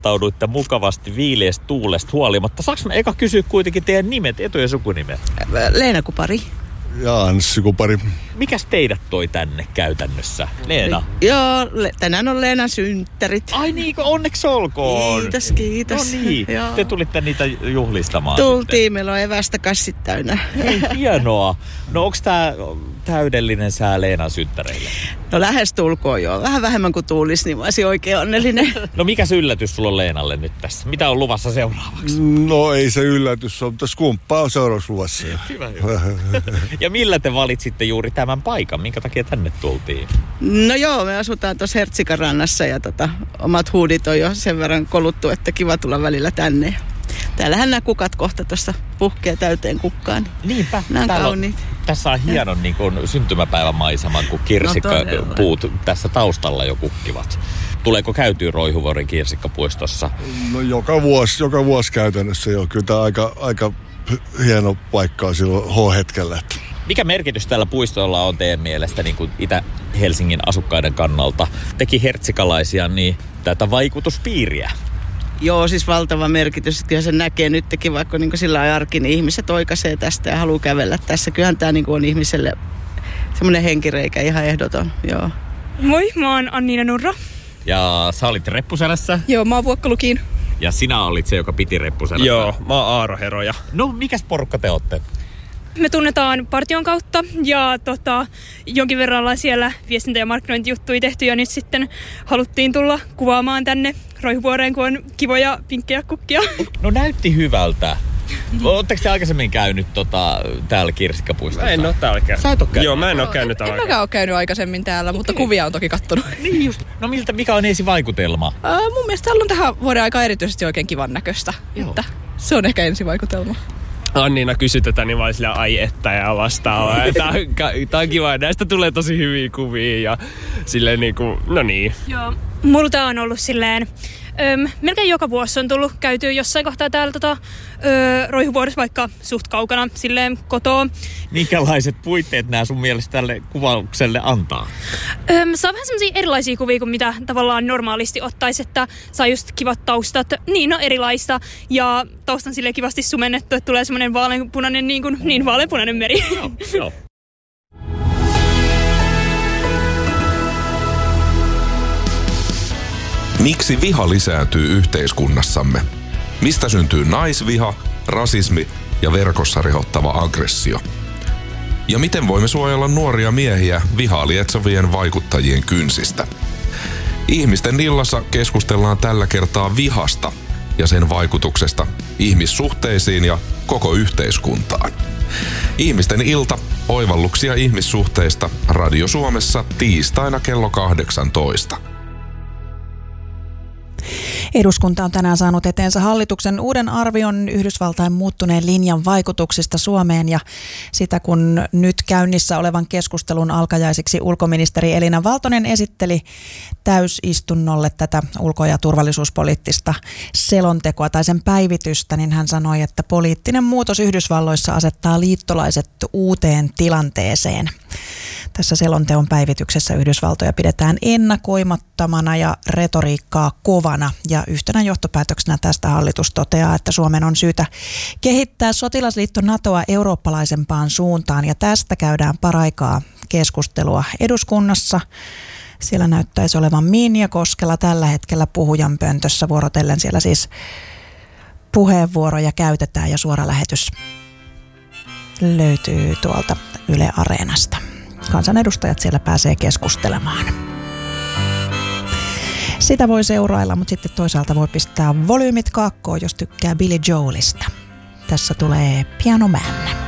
Tauduitte mukavasti viileästä tuulesta huolimatta. Saanko mä eka kysyä kuitenkin teidän nimet, etu- ja sukunimet? Leena Kupari. Ja Anssi Kupari. Mikäs teidät toi tänne käytännössä? Leena? Joo, tänään on Leenan synttärit. Ai niin, onneksi olkoon. Kiitos. No niin, te tulitte niitä juhlistamaan. Tultiin, sitten. meillä on evästä kassit täynnä. Hei, hienoa. No onks tää täydellinen sää Leenan synttäreille? No lähes tulkoon joo. Vähän vähemmän kuin tuulisi, niin mä olisin oikein onnellinen. No mikäs yllätys sulla on Leenalle nyt tässä? Mitä on luvassa seuraavaksi? No ei se yllätys ole, mutta skumppaa on seuraavaksi luvassa. Hyvä. Ja millä te valitsitte juuri tämän paikan? Minkä takia tänne tultiin? No joo, me asutaan tuossa Hertsikan rannassa ja omat huudit on jo sen verran koluttu, että kiva tulla välillä tänne. Täällähän nämä kukat kohta tuossa puhkee täyteen kukkaan. Niinpä. Nämä on kauniit. Tässä on hienon niin kuin syntymäpäivän maiseman, kun kirsikkapuut tässä taustalla jo kukkivat. Tuleeko käytyä Roihuvuoren kirsikkapuistossa? No joka vuosi käytännössä joo. Kyllä tämä aika hieno paikka on silloin H-hetkellä. Mikä merkitys tällä puistolla on teidän mielestä niin kuin Itä-Helsingin asukkaiden kannalta? Teki hertsikalaisia niin tätä vaikutuspiiriä. Joo, siis valtava merkitys. Kyllä se näkee nytkin, vaikka niin sillä lailla arki, niin ihmiset oikaisee tästä ja haluaa kävellä tässä. Kyllähän tämä niin on ihmiselle semmoinen henkireikä ihan ehdoton. Joo. Moi, mä oon Anniina Nurra. Ja sä olit reppuselässä. Joo, mä oon Vuokkalukiin. Ja sinä olit se, joka piti reppuselässä. Joo, mä oon Aaro Heroja. No, mikäs porukka te ootte? Me tunnetaan partion kautta ja jonkin verran ollaan siellä viestintä- ja markkinointijuttuja tehty ja nyt sitten haluttiin tulla kuvaamaan tänne Roihuvuoreen, kun on kivoja pinkkejä kukkia. No näytti hyvältä. Oletteko te aikaisemmin käynyt täällä kirsikkapuistossa? Mä en oo täällä käynyt. Sä et oo käynyt? Joo, mä en oo käynyt täällä. En mäkään oo käynyt aikaisemmin täällä, mutta kuvia on toki kattonut. Niin just. No mikä on ensivaikutelma? Mun mielestä täällä on tähän vuoden aikaan erityisesti oikein kivan näköistä. Että se on ehkä ensivaikutelma. Anniina kysyi tätä, niin vaan silleen ai että ja vastaavaa. Tää on kiva, näistä tulee tosi hyviä kuvia ja silleen niinku, no niin. Joo, multa on ollut silleen, melkein joka vuosi on tullut käytyä jossain kohtaa täällä Roihuvuoressa vaikka suht kaukana silleen kotoa. Minkälaiset puitteet nämä sun mielestä tälle kuvaukselle antaa? Saa vähän semmosia erilaisia kuvia kuin mitä tavallaan normaalisti ottaisi, että saa just kivat taustat. Niin, no erilaista. Ja taustan silleen kivasti sumennettu, että tulee semmoinen vaaleanpunainen niin vaaleanpunainen meri. Joo. Miksi viha lisääntyy yhteiskunnassamme? Mistä syntyy naisviha, rasismi ja verkossa rehottava aggressio? Ja miten voimme suojella nuoria miehiä vihaa lietsovien vaikuttajien kynsistä? Ihmisten illassa keskustellaan tällä kertaa vihasta ja sen vaikutuksesta ihmissuhteisiin ja koko yhteiskuntaan. Ihmisten ilta, oivalluksia ihmissuhteista Radio Suomessa tiistaina kello 18. Eduskunta on tänään saanut eteensä hallituksen uuden arvion Yhdysvaltain muuttuneen linjan vaikutuksista Suomeen ja sitä kun nyt käynnissä olevan keskustelun alkajaisiksi ulkoministeri Elina Valtonen esitteli täysistunnolle tätä ulko- ja turvallisuuspoliittista selontekoa tai sen päivitystä, niin hän sanoi, että poliittinen muutos Yhdysvalloissa asettaa liittolaiset uuteen tilanteeseen. Tässä selonteon päivityksessä Yhdysvaltoja pidetään ennakoimattomana ja retoriikkaa kovana. Ja yhtenä johtopäätöksenä tästä hallitus toteaa, että Suomen on syytä kehittää sotilasliitto NATOa eurooppalaisempaan suuntaan. Ja tästä käydään paraikaa keskustelua eduskunnassa. Siellä näyttäisi olevan Minja Koskela tällä hetkellä puhujan pöntössä vuorotellen. Siellä siis puheenvuoroja käytetään ja suora lähetys löytyy tuolta Yle Areenasta. Kansanedustajat siellä pääsee keskustelemaan. Sitä voi seurailla, mutta sitten toisaalta voi pistää volyymit kakkoon, jos tykkää Billy Joelista. Tässä tulee Piano Man.